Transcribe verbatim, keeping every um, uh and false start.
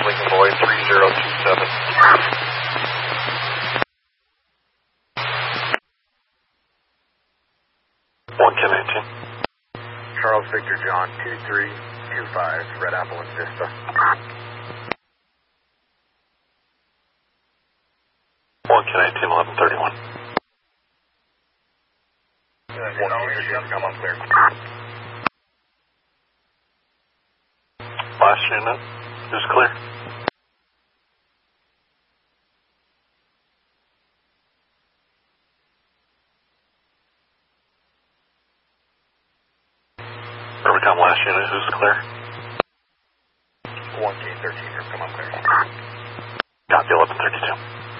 Lincoln Boy three zero two seven. one K nineteen. Charles Victor John two three two five, Red Apple and Vista. one K nineteen eleven thirty-one. Come on, clear. Last unit is clear. Rubicon last unit is clear. one K thirteen, come on, clear. Copy eleven thirty-two.